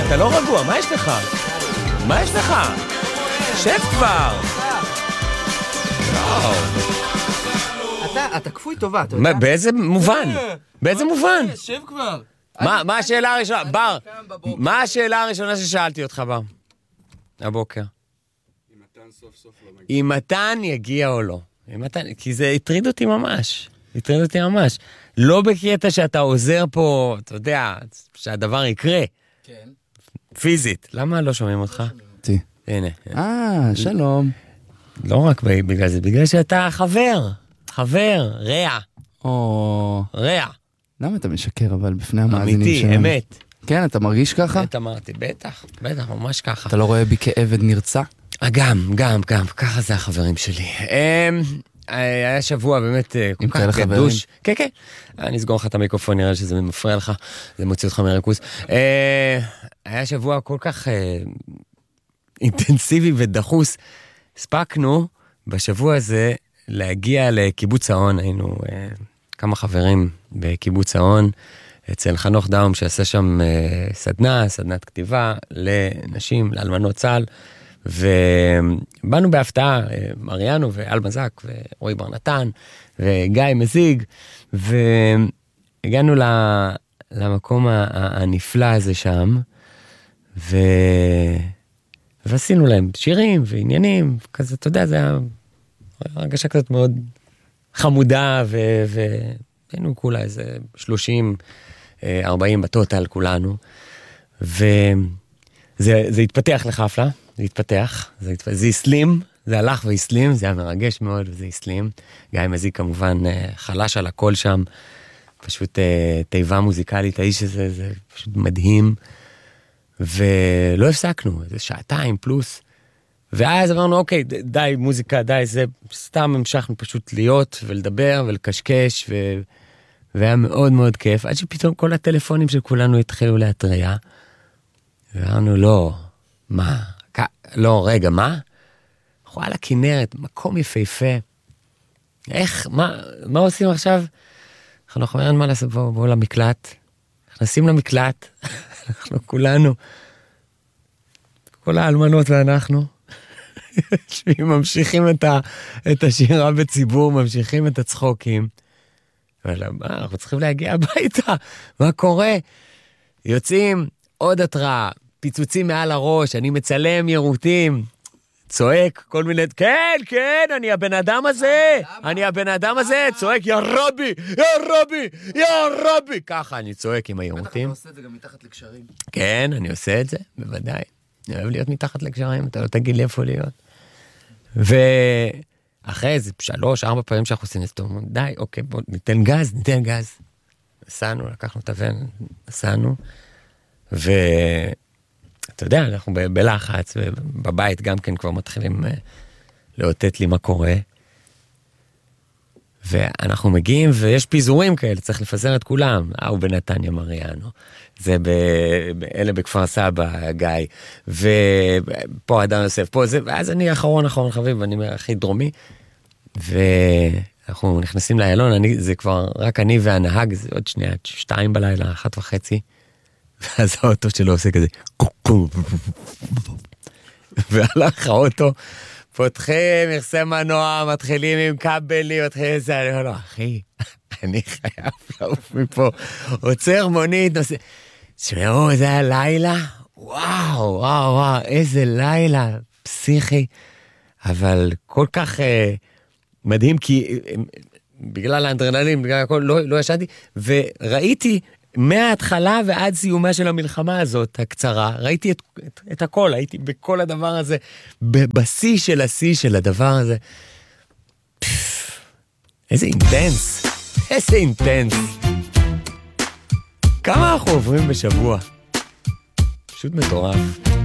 אתה לא רגוע, מה יש לך? מה יש לך? שב כבר! אתה כפוי טובה, אתה יודע? באיזה מובן? באיזה מובן? שב כבר. מה השאלה הראשונה? בר, מה השאלה הראשונה ששאלתי אותך, בר? הבוקר. אם מתן יגיע או לא. כי זה הטריד אותי ממש. הטריד אותי ממש. לא בקטע שאתה עוזר פה, אתה יודע, שהדבר יקרה. כן. פיזית. למה לא שומעים אותך? הנה. שלום. לא רק בגלל זה, בגלל שאתה חבר, רע. רע. למה אתה משקר אבל בפני המאזינים שלנו? אמיתי, אמת. כן, אתה מרגיש ככה? אמת אמרתי, בטח, ממש ככה. אתה לא רואה בי כעבד נרצע? גם, ככה זה החברים שלי. היה שבוע באמת כל כך גדוש. כן. אני אסגור לך את המיקרופון, נראה שזה מפריע לך, זה מוציא אותך מריכוז. היה שבוע כל כך אינטנסיבי ודחוס. הספקנו בשבוע הזה להגיע לקיבוץ ההון, היינו כמה חברים בקיבוץ ההון, אצל חנוך דאום שעשה שם סדנת כתיבה לנשים, לאלמנות צה"ל, ובאנו בהפתעה, מריאנו ואל מזק ורועי בר נתן וגיא מזיג, והגענו למקום הנפלא הזה שם, ועשינו להם שירים ועניינים, כזה, אתה יודע, זה היה הרגשה כזאת מאוד חמודה, והיינו כולה איזה 30-40 בטוטל כולנו, וזה התפתח לחפלה, זה הסלים, זה הלך והסלים, זה היה מרגש מאוד וזה הסלים, גיא מזיק כמובן חלש על הכל שם, פשוט תיבה מוזיקלית, האיש הזה, זה פשוט מדהים, ולא הפסקנו, זה שעתיים פלוס, ואז אמרנו, אוקיי, די מוזיקה, די זה, סתם המשכנו פשוט להיות ולדבר ולקשקש, והיה מאוד מאוד כיף, עד שפתאום כל הטלפונים של כולנו התחילו להתריע, ואמרנו, רגע, מה? וואלה, כנרת, מקום יפהפה, מה עושים עכשיו? אנחנו אומרים, מה לעשות, בואו למקלט, נכנסים למקלט, אנחנו כולנו, כל האלמנות ואנחנו, ממשיכים את השירה בציבור, ממשיכים את הצחוקים, אבל אנחנו צריכים להגיע הביתה, מה קורה? יוצאים, עוד התראה, פיצוצים מעל הראש, אני מצלם ירוטים, צועק כל מיני, כן, אני הבן אדם הזה, צועק, יא רבי, ככה אני צועק עם הירוטים. בטח אתה עושה את זה גם מתחת לקשרים. כן, אני עושה את זה, בוודאי. אני אוהב להיות מתחת לקשרים, אתה לא תגיד לי איפה להיות. ואחרי איזה 3-4 פעמים שאנחנו עושים את זה, די, אוקיי, בוא ניתן גז. נסענו, לקחנו את הבן, נסענו, אתה יודע, אנחנו בלחץ, ובבית גם כן כבר מתחילים לאותת לי מה קורה, ואנחנו מגיעים, ויש פיזורים כאלה, צריך לפזר את כולם, הוא בנתניה מריאנו, זה אלה בכפר סבא, גיא, ופה אדם יוסף, פה זה, ואז אני אחרון חביב, אני הכי דרומי, ואנחנו נכנסים לאיילון, זה כבר רק אני והנהג, זה עוד שנייה, 2 בלילה, 1:30, ואז האוטו שלו עושה כזה, והלך האוטו, פותחים מכסה מנוע, מתחילים עם כבלים, מתחילים את זה, אני אומר לו, אחי, אני חייב לעוף מפה, עוצר מונית, נוסע, שמעו, זה היה לילה, וואו, איזה לילה, פסיכי, אבל כל כך מדהים, כי בגלל האנדרנלין, בגלל הכל, לא ישנתי, וראיתי, מההתחלה ועד סיומה של המלחמה הזאת הקצרה, ראיתי את הכל, הייתי בכל הדבר הזה, בשיא של השיא של הדבר הזה. איזה אינטנס. כמה אנחנו עוברים בשבוע? פשוט מטורף.